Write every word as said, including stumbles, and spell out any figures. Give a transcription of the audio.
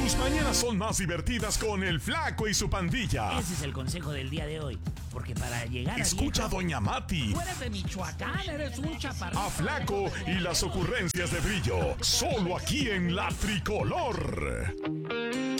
Tus mañanas son más divertidas con el Flaco y su pandilla. Ese es el consejo del día de hoy. Porque para llegar a Escucha a viejo, Doña Mati, tú eres de Michoacán, eres un chaparrito. a Flaco y las ocurrencias de Brillo. Solo aquí en La Tricolor.